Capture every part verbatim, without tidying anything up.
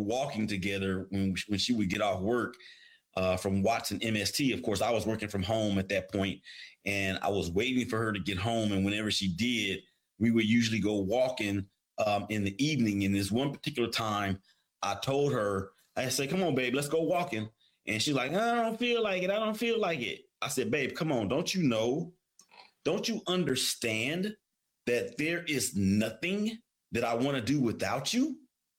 walking together when, when she would get off work uh, from Watson M S T. Of course, I was working from home at that point, and I was waiting for her to get home. And whenever she did, we would usually go walking um, in the evening. And this one particular time, I told her, I said, come on, babe, let's go walking. And she's like, I don't feel like it. I don't feel like it. I said, babe, come on. Don't you know? Don't you understand that there is nothing that I want to do without you?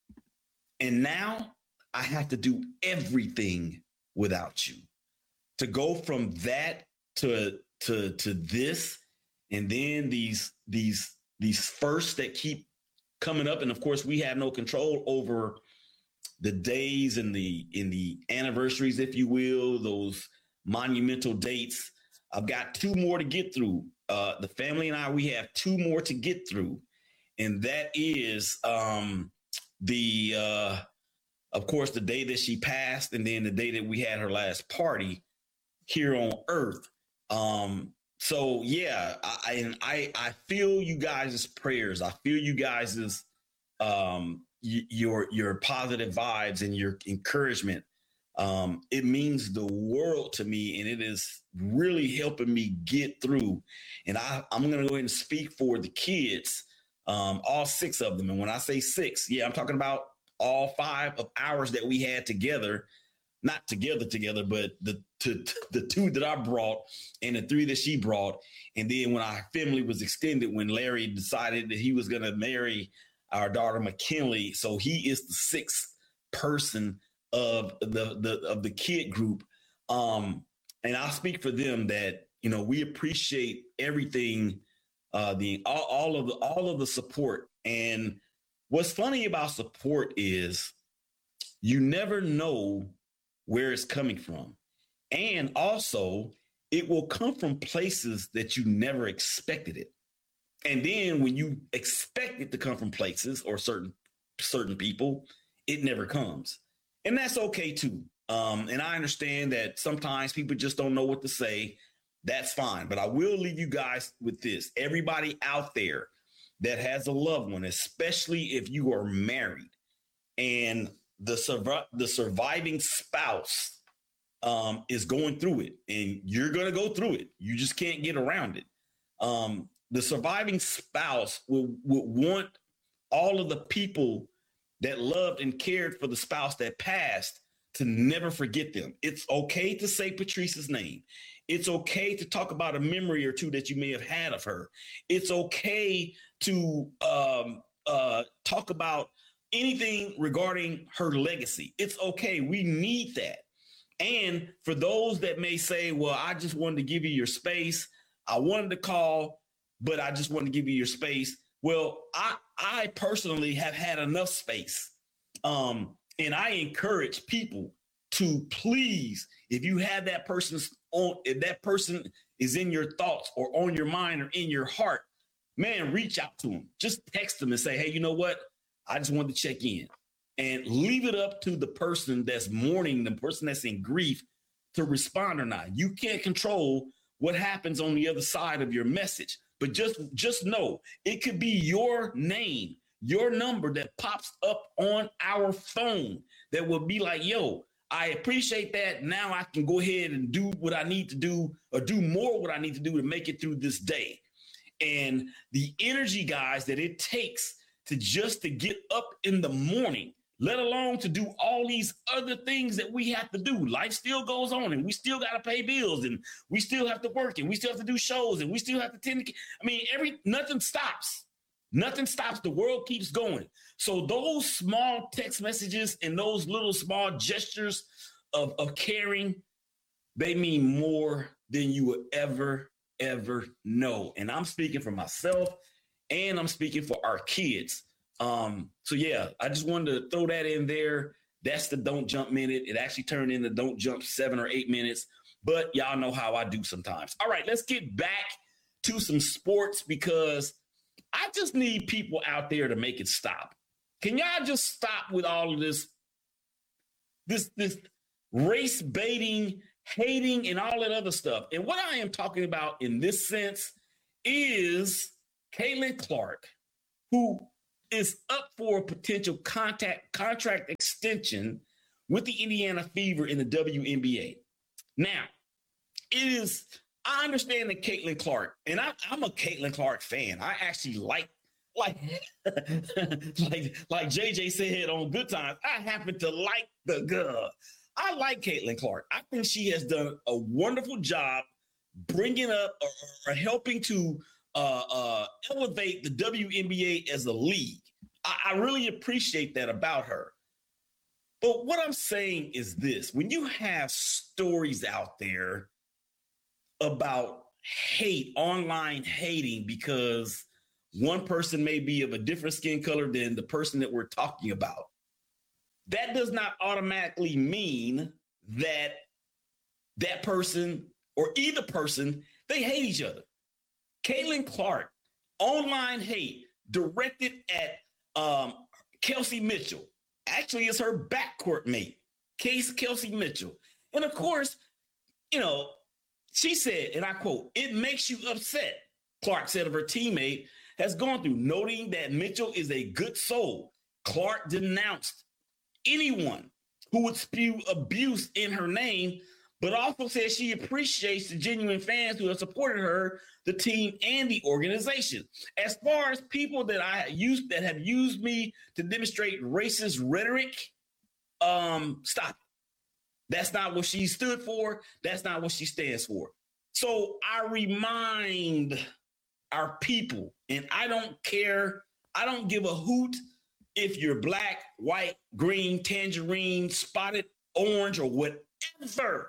And now I have to do everything without you. To go from that to to to this, and then these these these firsts that keep coming up, and of course we have no control over the days and the in the anniversaries, if you will, those monumental dates. I've got two more to get through. Uh, the family and I, we have two more to get through, and that is um, the, uh, of course, the day that she passed, and then the day that we had her last party here on Earth. Um, so yeah, I, and I I feel you guys' prayers. I feel you guys' um, y- your your positive vibes and your encouragement. Um, it means the world to me, and it is really helping me get through. And I, I'm going to go ahead and speak for the kids, um, all six of them. And when I say six, yeah, I'm talking about all five of hours that we had together, not together, together, but the to, the two that I brought and the three that she brought. And then when our family was extended, when Larry decided that he was going to marry our daughter, McKinley. So he is the sixth person of the, the of the kid group. Um, and I speak for them that, you know, we appreciate everything, uh, the all, all of the all of the support. And what's funny about support is you never know where it's coming from. And also it will come from places that you never expected it. And then when you expect it to come from places or certain certain people, it never comes. And that's okay, too. Um, and I understand that sometimes people just don't know what to say. That's fine. But I will leave you guys with this. Everybody out there that has a loved one, especially if you are married and the, sur- the surviving spouse um, is going through it, and you're going to go through it. You just can't get around it. Um, the surviving spouse will, will want all of the people that loved and cared for the spouse that passed to never forget them. It's okay to say Patrice's name. It's okay to talk about a memory or two that you may have had of her. It's okay to um, uh, talk about anything regarding her legacy. It's okay. We need that. And for those that may say, well, I just wanted to give you your space. I wanted to call, but I just wanted to give you your space. Well, I, I personally have had enough space. Um, and I encourage people to please, if you have that person's on, if that person is in your thoughts or on your mind or in your heart, man, reach out to them. Just text them and say, hey, you know what? I just wanted to check in, and leave it up to the person that's mourning, the person that's in grief, to respond or not. You can't control what happens on the other side of your message. But just, just know it could be your name, your number that pops up on our phone that will be like, yo, I appreciate that. Now I can go ahead and do what I need to do, or do more what I need to do to make it through this day. And the energy, guys, that it takes to just to get up in the morning, let alone to do all these other things that we have to do. Life still goes on, and we still got to pay bills, and we still have to work, and we still have to do shows, and we still have to tend to, I mean, every, nothing stops. Nothing stops. The world keeps going. So those small text messages and those little small gestures of, of caring, they mean more than you would ever, ever know. And I'm speaking for myself, and I'm speaking for our kids. Um, so yeah, I just wanted to throw that in there. That's the Don't Jump minute. It actually turned into Don't Jump seven or eight minutes, but y'all know how I do sometimes. All right, let's get back to some sports, because I just need people out there to make it stop. Can y'all just stop with all of this, this, this race baiting, hating, and all that other stuff? And what I am talking about in this sense is Caitlin Clark, who is up for a potential contact contract extension extension with the Indiana Fever in the W N B A. Now, it is, I understand that Caitlin Clark, and I, I'm a Caitlin Clark fan. I actually like, like, like, like J J said on Good Times, I happen to like the girl. I like Caitlin Clark. I think she has done a wonderful job bringing up or, or helping to uh, uh, elevate the W N B A as a league. I, I really appreciate that about her. But what I'm saying is this: when you have stories out there about hate, online hating, because one person may be of a different skin color than the person that we're talking about, that does not automatically mean that that person or either person, they hate each other. Caitlin Clark, online hate directed at um, Kelsey Mitchell. Actually, it's her backcourt mate, Case Kelsey Mitchell. And of course, you know, she said, and I quote, "It makes you upset," Clark said of her teammate, has gone through, noting that Mitchell is a good soul. Clark denounced anyone who would spew abuse in her name, but also said she appreciates the genuine fans who have supported her, the team, and the organization. As far as people that I used that have used me to demonstrate racist rhetoric, um, stop. That's not what she stood for. That's not what she stands for. So I remind our people, and I don't care, I don't give a hoot if you're black, white, green, tangerine, spotted, orange, or whatever.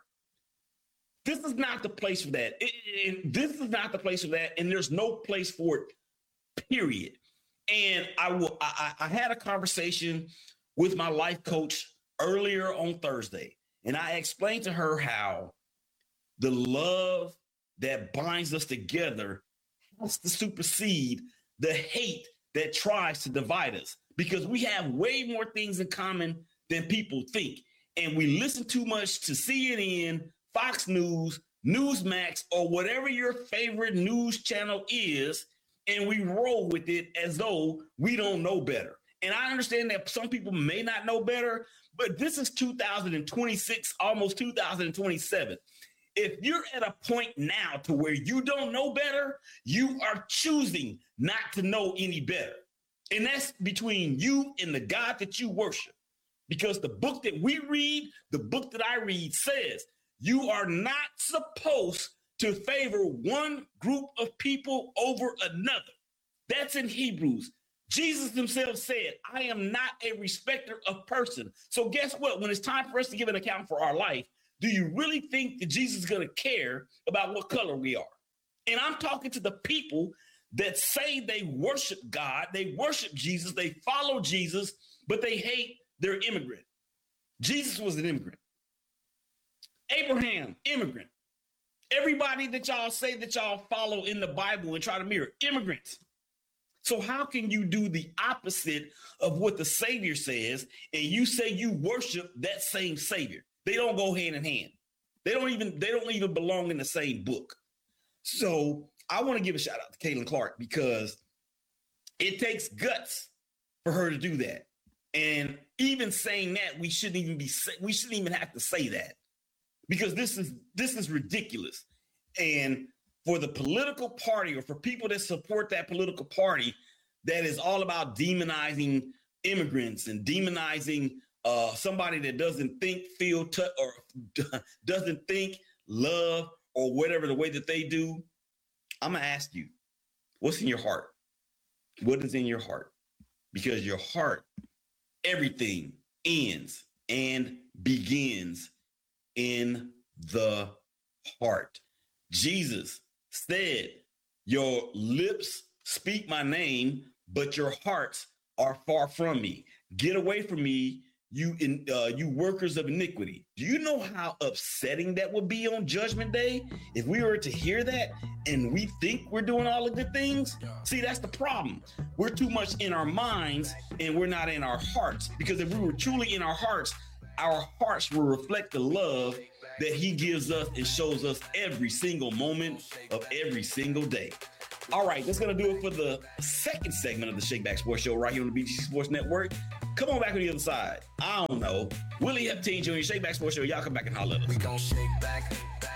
This is not the place for that. It, it, this is not the place for that, and there's no place for it, period. And I will. I, I had a conversation with my life coach earlier on Thursday, and I explained to her how the love that binds us together has to supersede the hate that tries to divide us, because we have way more things in common than people think. And we listen too much to C N N, Fox News, Newsmax, or whatever your favorite news channel is, and we roll with it as though we don't know better. And I understand that some people may not know better, but this is two thousand twenty-six, almost two thousand twenty-seven. If you're at a point now to where you don't know better, you are choosing not to know any better. And that's between you and the God that you worship. Because the book that we read, the book that I read says, you are not supposed to favor one group of people over another. That's in Hebrews. Jesus himself said, I am not a respecter of person. So guess what? When it's time for us to give an account for our life, do you really think that Jesus is going to care about what color we are? And I'm talking to the people that say they worship God, they worship Jesus, they follow Jesus, but they hate their immigrant. Jesus was an immigrant. Abraham, immigrant. Everybody that y'all say that y'all follow in the Bible and try to mirror, immigrants. So how can you do the opposite of what the Savior says and you say you worship that same Savior? They don't go hand in hand. They don't even, they don't even belong in the same book. So I want to give a shout out to Caitlin Clark, because it takes guts for her to do that. And even saying that, we shouldn't even be, we shouldn't even have to say that, because this is, this is ridiculous. And for the political party, or for people that support that political party that is all about demonizing immigrants and demonizing uh, somebody that doesn't think, feel, t- or doesn't think, love, or whatever the way that they do, I'm going to ask you, what's in your heart? What is in your heart? Because your heart, everything ends and begins in the heart. Jesus said, your lips speak my name, but your hearts are far from me. Get away from me, you in, uh, you workers of iniquity. Do you know how upsetting that would be on Judgment Day if we were to hear that and we think we're doing all of the things? See, that's the problem. We're too much in our minds and we're not in our hearts, because if we were truly in our hearts, our hearts will reflect the love that he gives us and shows us every single moment of every single day. All right, that's going to do it for the second segment of the Shake Back Sports Show right here on the B G C Sports Network. Come on back on the other side. I don't know. Willie Epstein Junior, Shake Back Sports Show. Y'all come back and holler at us. We gon' shake back.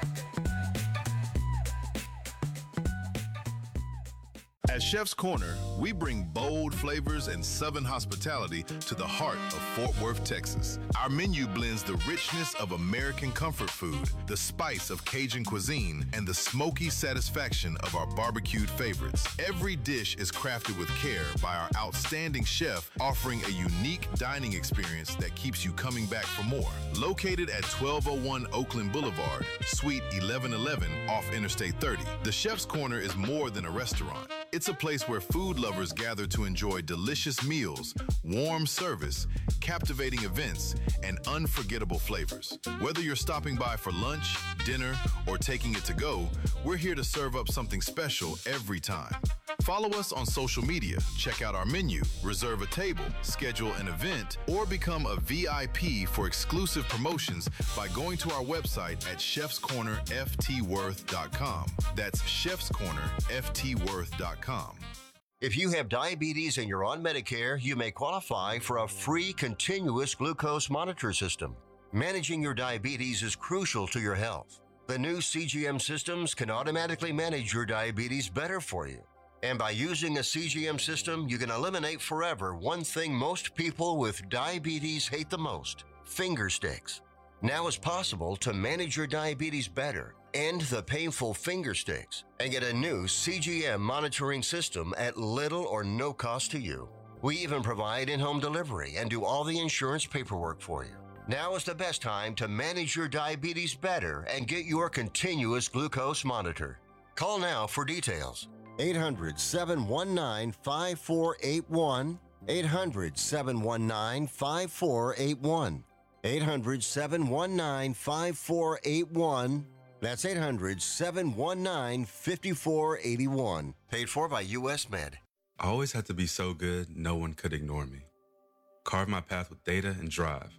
At Chef's Corner, we bring bold flavors and Southern hospitality to the heart of Fort Worth, Texas. Our menu blends the richness of American comfort food, the spice of Cajun cuisine, and the smoky satisfaction of our barbecued favorites. Every dish is crafted with care by our outstanding chef, offering a unique dining experience that keeps you coming back for more. Located at twelve oh one Oakland Boulevard, Suite eleven eleven off Interstate thirty, the Chef's Corner is more than a restaurant. It's a place where food lovers gather to enjoy delicious meals, warm service, captivating events, and unforgettable flavors. Whether you're stopping by for lunch, dinner, or taking it to go, we're here to serve up something special every time. Follow us on social media, check out our menu, reserve a table, schedule an event, or become a V I P for exclusive promotions by going to our website at chefs corner f t worth dot com. That's chefs corner f t worth dot com. If you have diabetes and you're on Medicare, you may qualify for a free continuous glucose monitor system. Managing your diabetes is crucial to your health. The new C G M systems can automatically manage your diabetes better for you. And by using a C G M system, you can eliminate forever one thing most people with diabetes hate the most: finger sticks. Now it's possible to manage your diabetes better, end the painful finger sticks, and get a new C G M monitoring system at little or no cost to you. We even provide in-home delivery and do all the insurance paperwork for you. Now is the best time to manage your diabetes better and get your continuous glucose monitor. Call now for details. eight hundred, seven one nine, five four eight one. eight hundred, seven one nine, five four eight one. eight hundred, seven one nine, five four eight one. That's eight hundred, seven one nine, five four eight one. Paid for by U S Med. I always had to be so good, no one could ignore me. Carve my path with data and drive.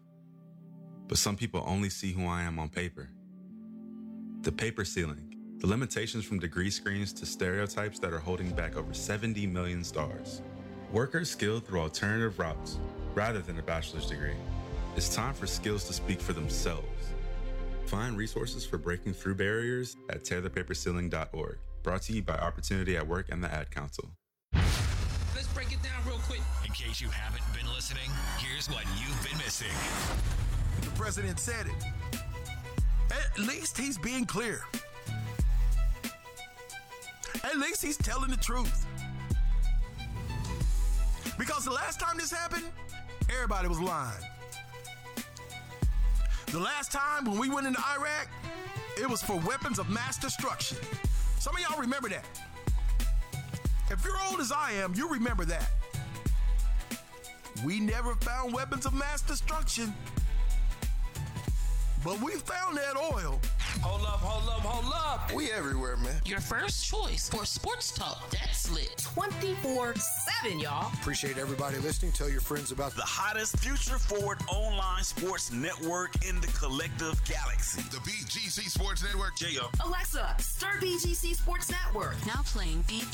But some people only see who I am on paper. The paper ceiling. The limitations from degree screens to stereotypes that are holding back over seventy million stars. Workers skilled through alternative routes rather than a bachelor's degree. It's time for skills to speak for themselves. Find resources for breaking through barriers at tear the paper ceiling dot org. Brought to you by Opportunity at Work and the Ad Council. Let's break it down real quick. In case you haven't been listening, here's what you've been missing. The president said it. At least he's being clear. At least he's telling the truth. Because the last time this happened, everybody was lying. The last time when we went into Iraq, it was for weapons of mass destruction. Some of y'all remember that. If you're old as I am, you remember that. We never found weapons of mass destruction. But we found that oil. Hold up, hold up, hold up. We everywhere, man. Your first choice for sports talk that's lit. twenty-four seven, y'all. Appreciate everybody listening. Tell your friends about the hottest future-forward online sports network in the collective galaxy. The B G C Sports Network. J O. Alexa, start B G C Sports Network. Now playing B